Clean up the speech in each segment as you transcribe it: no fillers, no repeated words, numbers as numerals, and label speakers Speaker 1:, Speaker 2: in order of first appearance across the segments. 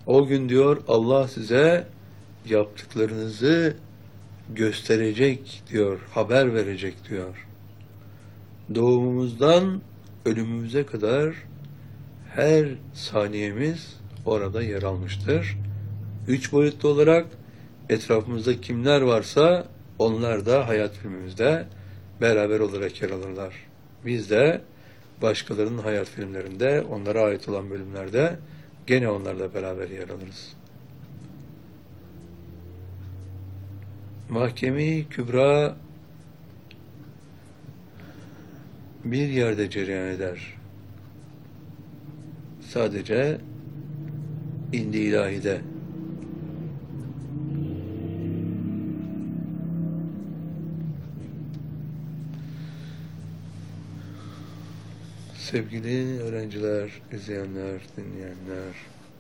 Speaker 1: O gün diyor Allah size yaptıklarınızı gösterecek diyor, haber verecek diyor. Doğumumuzdan ölümümüze kadar her saniyemiz orada yer almıştır. 3 boyutlu olarak etrafımızda kimler varsa onlar da hayat filmimizde beraber olarak yer alırlar. Biz de başkalarının hayat filmlerinde, onlara ait olan bölümlerde gene onlarla beraber yer alırız. Mahkeme-i Kübra bir yerde cereyan eder. Sadece indi ilahide. Sevgili öğrenciler, izleyenler, dinleyenler,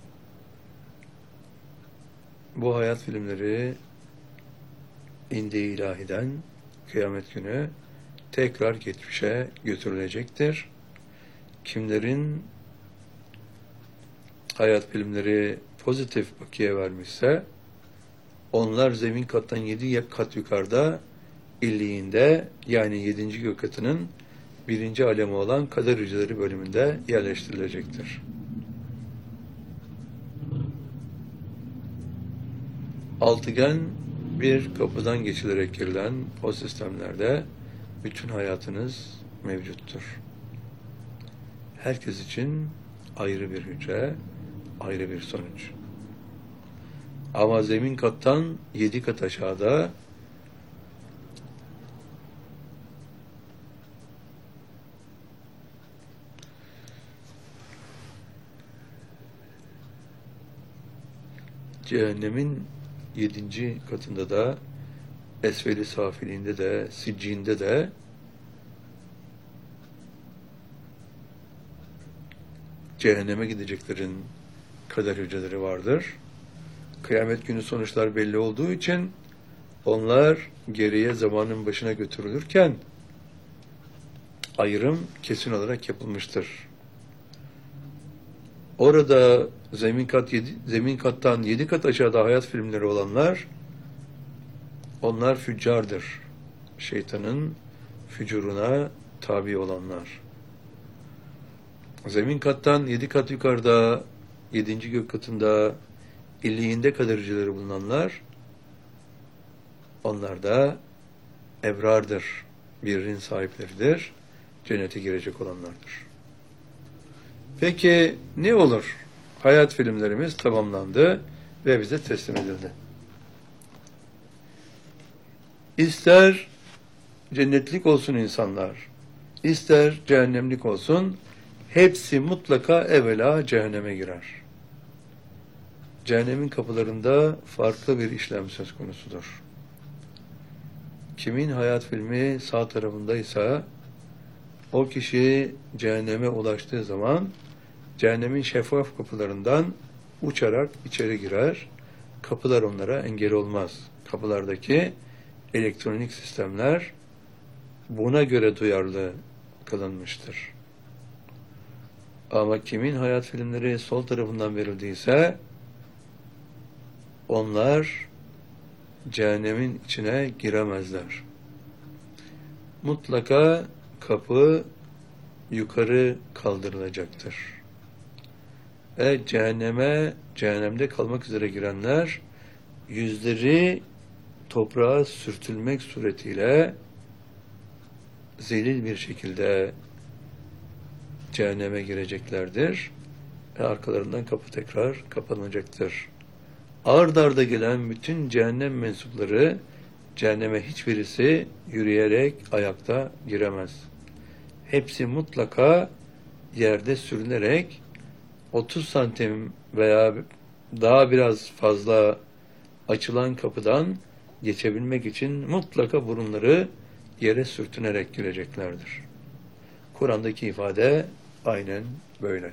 Speaker 1: bu hayat filmleri indi ilahiden kıyamet günü tekrar geçmişe götürülecektir. Kimlerin hayat filmleri pozitif bakiye vermişse onlar zemin kattan 7 kat yukarıda illiğinde yani 7. gök katının 1. alemi olan kader hücreleri bölümünde yerleştirilecektir. Altıgen bir kapıdan geçilerek girilen o sistemlerde bütün hayatınız mevcuttur. Herkes için ayrı bir hücre, ayrı bir sonuç. Ama zemin kattan 7 kat aşağıda cehennemin 7. katında da esfeli safiliğinde de siccinde de cehenneme gideceklerin kader hücreleri vardır. Kıyamet günü sonuçlar belli olduğu için onlar geriye zamanın başına götürülürken ayrım kesin olarak yapılmıştır. Orada zemin kattan 7 kat aşağıda hayat filmleri olanlar onlar füccardır. Şeytanın fücuruna tabi olanlar. Zemin kattan 7 kat yukarıda 7. gök katında illiğinde kader hücreleri bulunanlar onlar da ebrardır. Birinin sahipleridir. Cennete girecek olanlardır. Peki ne olur? Hayat filmlerimiz tamamlandı ve bize teslim edildi. İster cennetlik olsun insanlar, ister cehennemlik olsun, hepsi mutlaka evvela cehenneme girer. Cehennemin kapılarında farklı bir işlem söz konusudur. Kimin hayat filmi sağ tarafındaysa, o kişi cehenneme ulaştığı zaman cehennemin şeffaf kapılarından uçarak içeri girer. Kapılar onlara engel olmaz. Kapılardaki elektronik sistemler buna göre duyarlı kılınmıştır. Ama kimin hayat filmleri sol tarafından verildiyse onlar cehennemin içine giremezler. Mutlaka kapı yukarı kaldırılacaktır. Cehennemde kalmak üzere girenler yüzleri toprağa sürtülmek suretiyle zelil bir şekilde cehenneme gireceklerdir ve arkalarından kapı tekrar kapanacaktır. Ard arda gelen bütün cehennem mensupları cehenneme hiçbirisi yürüyerek ayakta giremez. Hepsi mutlaka yerde sürünerek 30 santim veya daha biraz fazla açılan kapıdan geçebilmek için mutlaka burunları yere sürtünerek gireceklerdir. Kur'an'daki ifade aynen böyle.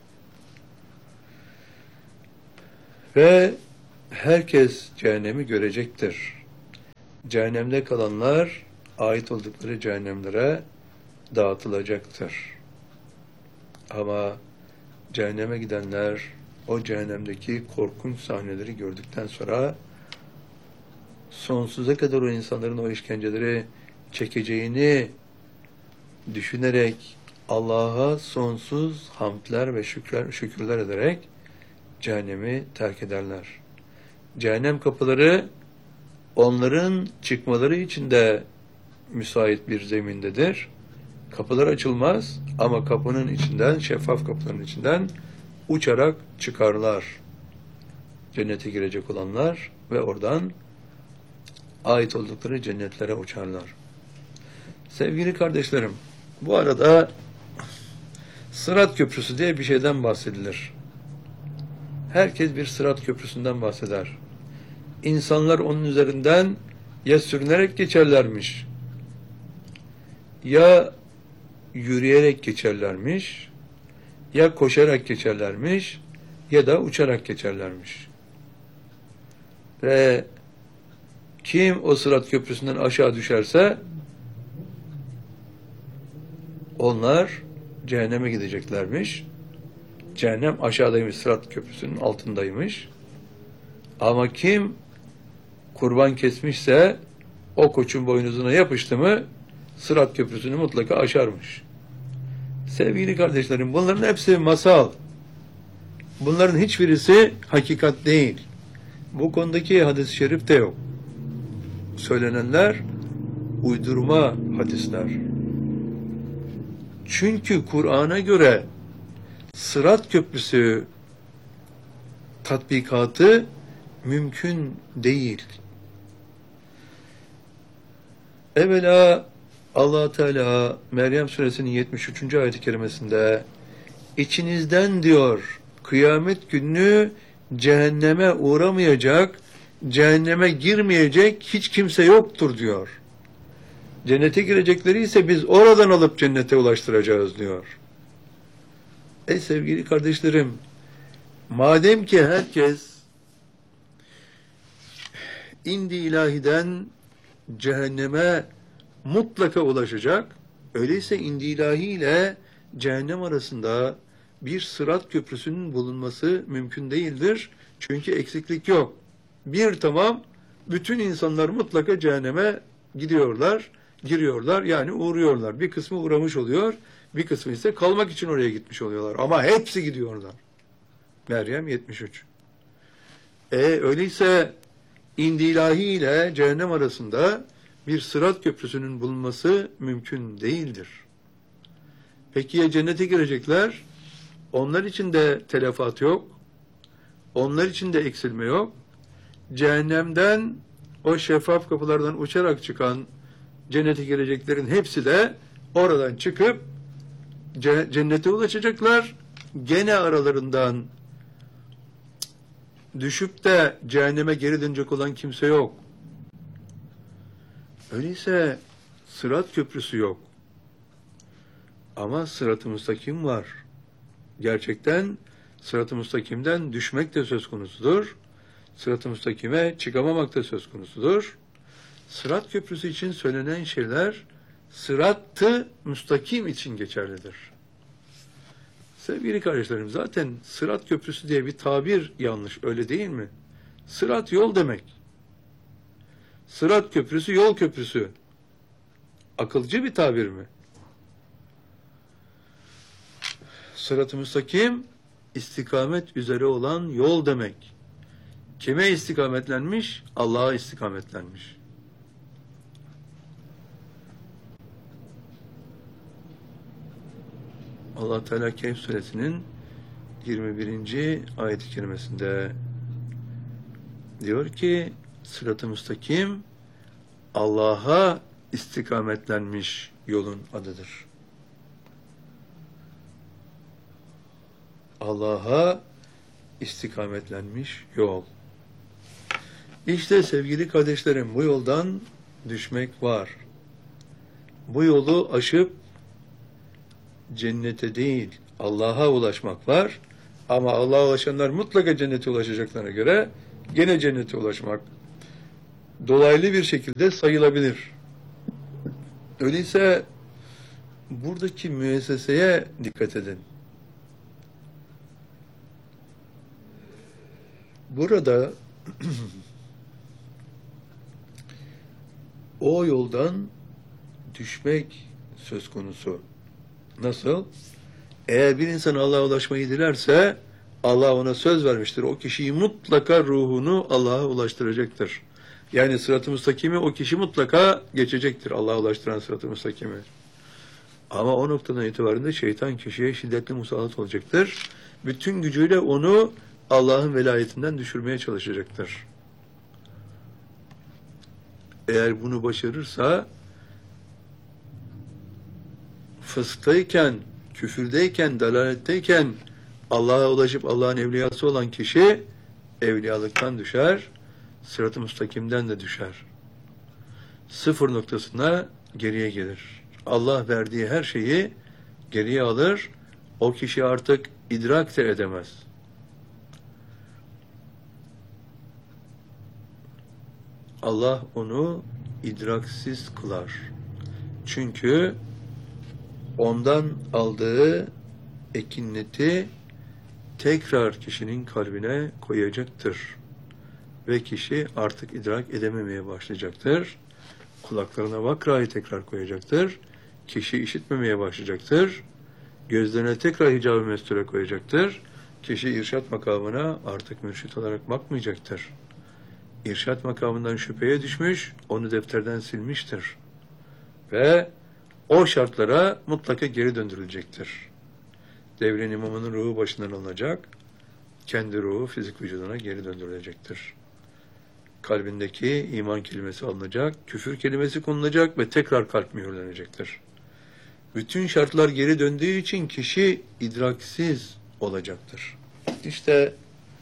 Speaker 1: Ve herkes cehennemi görecektir. Cehennemde kalanlar ait oldukları cehennemlere dağıtılacaktır. Ama cehenneme gidenler o cehennemdeki korkunç sahneleri gördükten sonra sonsuza kadar o insanların o işkenceleri çekeceğini düşünerek Allah'a sonsuz hamdler ve şükürler ederek cehennemi terk ederler. Cehennem kapıları onların çıkmaları için de müsait bir zemindedir. Kapılar açılmaz ama kapının içinden, şeffaf kapıların içinden uçarak çıkarlar. Cennete girecek olanlar ve oradan ait oldukları cennetlere uçarlar. Sevgili kardeşlerim, bu arada Sırat Köprüsü diye bir şeyden bahsedilir. Herkes bir Sırat Köprüsü'nden bahseder. İnsanlar onun üzerinden ya sürünerek geçerlermiş, ya yürüyerek geçerlermiş, ya koşarak geçerlermiş, ya da uçarak geçerlermiş. Ve kim o Sırat Köprüsü'nden aşağı düşerse onlar cehenneme gideceklermiş. Cehennem aşağıdaymış, Sırat Köprüsü'nün altındaymış. Ama kim kurban kesmişse o koçun boynuzuna yapıştı mı Sırat Köprüsü'nü mutlaka aşarmış. Sevgili kardeşlerim, bunların hepsi masal. Bunların hiçbirisi hakikat değil. Bu konudaki hadis-i şerif de yok. Söylenenler uydurma hadisler. Çünkü Kur'an'a göre Sırat Köprüsü tatbikatı mümkün değil. Evvela Allah Teala Meryem Suresinin 73. ayet-i kerimesinde içinizden diyor kıyamet günü cehenneme uğramayacak, cehenneme girmeyecek hiç kimse yoktur diyor. Cennete girecekleri ise biz oradan alıp cennete ulaştıracağız diyor. Ey sevgili kardeşlerim, madem ki herkes indi ilahiden cehenneme mutlaka ulaşacak, öyleyse indi ilahi ile cehennem arasında bir sırat köprüsünün bulunması mümkün değildir. Çünkü eksiklik yok. Bir tamam, bütün insanlar mutlaka cehenneme giriyorlar yani uğruyorlar. Bir kısmı uğramış oluyor, bir kısmı ise kalmak için oraya gitmiş oluyorlar. Ama hepsi gidiyorlar. Meryem 73. Öyleyse indi ilahi ile cehennem arasında bir sırat köprüsünün bulunması mümkün değildir. Peki ya cennete girecekler? Onlar için de telafat yok. Onlar için de eksilme yok. Cehennemden o şeffaf kapılardan uçarak çıkan cennete gireceklerin hepsi de oradan çıkıp cennete ulaşacaklar. Gene aralarından düşüp de cehenneme geri dönecek olan kimse yok. Öyleyse sırat köprüsü yok. Ama sırat-ı müstakim var. Gerçekten sırat-ı müstakimden düşmek de söz konusudur. Sırat-ı müstakime çıkamamak da söz konusudur. Sırat köprüsü için söylenen şeyler sırat-ı müstakim için geçerlidir. Sevgili kardeşlerim, zaten sırat köprüsü diye bir tabir yanlış, öyle değil mi? Sırat yol demek. Sırat köprüsü yol köprüsü. Akılcı bir tabir mi? Sırat-ı müstakim istikamet üzere olan yol demek. Kime istikametlenmiş? Allah'a istikametlenmiş. Allah Teala Kehf suresinin 21. ayet-i kerimesinde diyor ki sırat-ı müstakim Allah'a istikametlenmiş yolun adıdır. Allah'a istikametlenmiş yol. İşte sevgili kardeşlerim, bu yoldan düşmek var. Bu yolu aşıp cennete değil Allah'a ulaşmak var. Ama Allah'a ulaşanlar mutlaka cennete ulaşacaklarına göre gene cennete ulaşmak dolaylı bir şekilde sayılabilir. Öyleyse buradaki müesseseye dikkat edin. Burada o yoldan düşmek söz konusu. Nasıl? Eğer bir insan Allah'a ulaşmayı dilerse, Allah ona söz vermiştir. O kişiyi mutlaka ruhunu Allah'a ulaştıracaktır. Yani sırat-ı müstakimi o kişi mutlaka geçecektir. Allah'a ulaştıran sırat-ı müstakimi. Ama o noktadan itibaren de şeytan kişiye şiddetli musallat olacaktır. Bütün gücüyle onu Allah'ın velayetinden düşürmeye çalışacaktır. Eğer bunu başarırsa, fısktayken, küfürdeyken, dalaletteyken Allah'a ulaşıp Allah'ın evliyası olan kişi evliyalıktan düşer, sırat-ı müstakimden de düşer. Sıfır noktasına geriye gelir. Allah verdiği her şeyi geriye alır, o kişi artık idrak de edemez. Allah onu idraksiz kılar. Çünkü ondan aldığı ekineti tekrar kişinin kalbine koyacaktır. Ve kişi artık idrak edememeye başlayacaktır. Kulaklarına vakrayı tekrar koyacaktır. Kişi işitmemeye başlayacaktır. Gözlerine tekrar hicab-ı mesture koyacaktır. Kişi irşat makamına artık mürşit olarak bakmayacaktır. İrşat makamından şüpheye düşmüş, onu defterden silmiştir. Ve o şartlara mutlaka geri döndürülecektir. Devrin imamının ruhu başından alınacak, kendi ruhu fizik vücuduna geri döndürülecektir. Kalbindeki iman kelimesi alınacak, küfür kelimesi konulacak ve tekrar kalp mühürlenecektir. Bütün şartlar geri döndüğü için kişi idraksiz olacaktır. İşte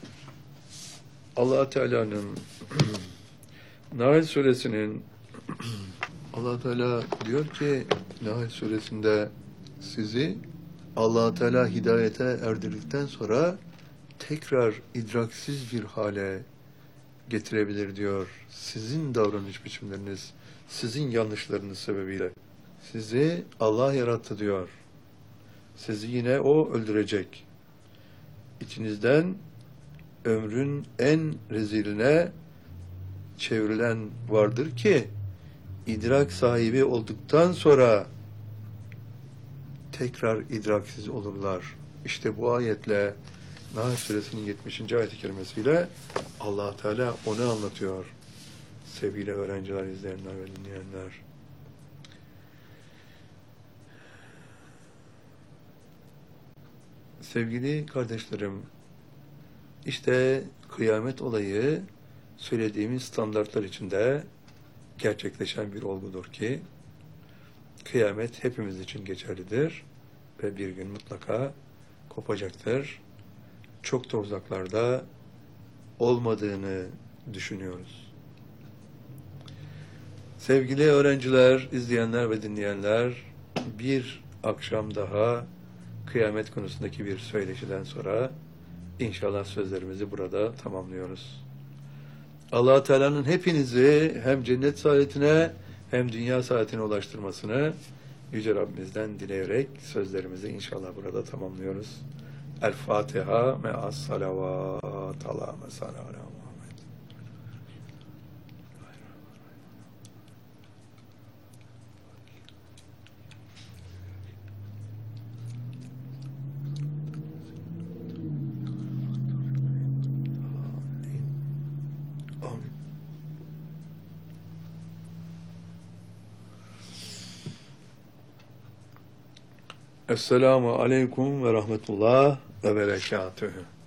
Speaker 1: Allah Teala'nın Nahl suresinin Allah Teala diyor ki Nahl suresinde sizi Allah Teala hidayete erdirdikten sonra tekrar idraksiz bir hale getirebilir diyor. Sizin davranış biçimleriniz, sizin yanlışlarınız sebebiyle. Sizi Allah yarattı diyor. Sizi yine O öldürecek. İçinizden ömrün en reziline çevrilen vardır ki idrak sahibi olduktan sonra tekrar idraksiz olurlar. İşte bu ayetle Nahl suresinin 70. ayet-i kerimesiyle Allah Teala onu anlatıyor. Sevgili öğrenciler, izleyenler ve dinleyenler. Sevgili kardeşlerim, işte kıyamet olayı söylediğimiz standartlar içinde gerçekleşen bir olgudur ki kıyamet hepimiz için geçerlidir ve bir gün mutlaka kopacaktır. Çok da uzaklarda olmadığını düşünüyoruz. Sevgili öğrenciler, izleyenler ve dinleyenler, bir akşam daha kıyamet konusundaki bir söyleşiden sonra İnşallah sözlerimizi burada tamamlıyoruz. Allah Teala'nın hepinizi hem cennet saadetine hem dünya saadetine ulaştırmasını Yüce Rabbimizden dileyerek sözlerimizi inşallah burada tamamlıyoruz. El Fatiha me'as salavat ala mesala ala Muhammed. Esselamu aleyküm ve rahmetullah ve berekatühü.